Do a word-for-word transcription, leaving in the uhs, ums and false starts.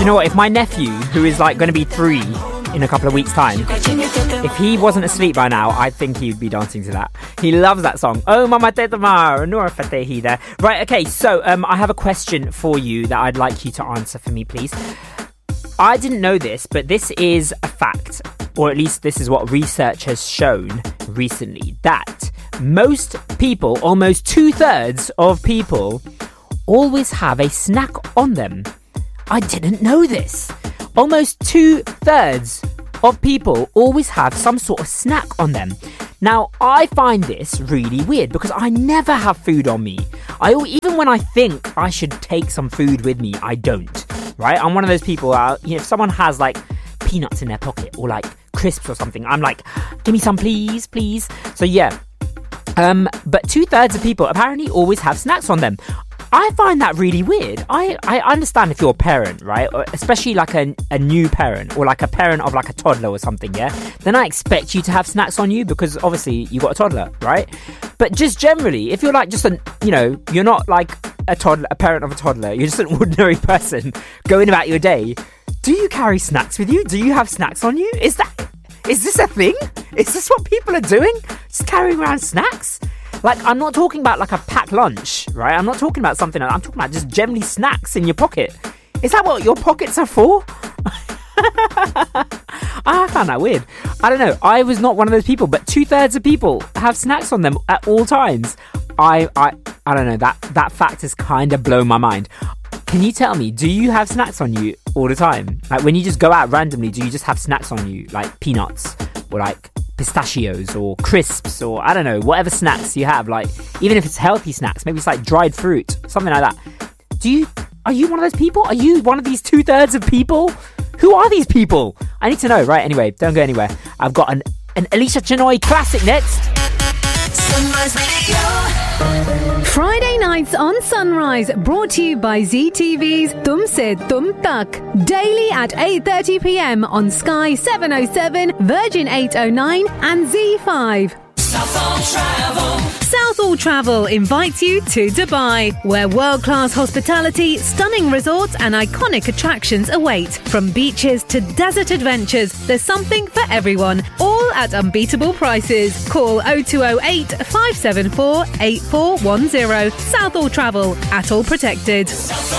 you know what? If my nephew, who is like going to be three in a couple of weeks' time, if he wasn't asleep by now, I think he would be dancing to that. He loves that song. Oh, Mama Tetamar, Nora Fatehi there. Right, okay, so um, I have a question for you that I'd like you to answer for me, please. I didn't know this, but this is a fact, or at least this is what research has shown recently, that most people, almost two-thirds of people, always have a snack on them. I didn't know this. Almost two-thirds of people always have some sort of snack on them. Now, I find this really weird because I never have food on me. I even when I think I should take some food with me, I don't. Right? I'm one of those people. Uh, you know, if someone has like peanuts in their pocket or like crisps or something, I'm like, give me some, please, please. So yeah. Um, but two-thirds of people apparently always have snacks on them. I find that really weird. I, I understand if you're a parent, right? Or especially like a, a new parent or like a parent of like a toddler or something, yeah? Then I expect you to have snacks on you because obviously you got a toddler, right? But just generally, if you're like just a, you know, you're not like a toddler, a parent of a toddler, you're just an ordinary person going about your day, do you carry snacks with you? Do you have snacks on you? Is that, is this a thing? Is this what people are doing? Just carrying around snacks? Like, I'm not talking about like a packed lunch, right? I'm not talking about something like, I'm talking about just generally snacks in your pocket. Is that what your pockets are for? I found that weird. I don't know. I was not one of those people, but two-thirds of people have snacks on them at all times. I I, I don't know. That, that fact has kind of blown my mind. Can you tell me, do you have snacks on you all the time? Like, when you just go out randomly, do you just have snacks on you? Like peanuts or like pistachios or crisps or I don't know, whatever snacks you have, like even if it's healthy snacks, maybe it's like dried fruit, something like that. Do you, are you one of those people? Are you one of these two-thirds of people? Who are these people? I need to know. Right, anyway, don't go anywhere. I've got an, an Alicia Chenoy classic next. Sunrise Radio. Friday nights on Sunrise, brought to you by Z T V's Tumse Tum Tak. Daily at eight thirty p.m. on Sky seven oh seven, Virgin eight oh nine and Z five. Southall Travel. Southall Travel invites you to Dubai, where world-class hospitality, stunning resorts and iconic attractions await. From beaches to desert adventures, there's something for everyone, all at unbeatable prices. Call oh two oh eight, five seven four, eight four one oh. Southall Travel, at all protected.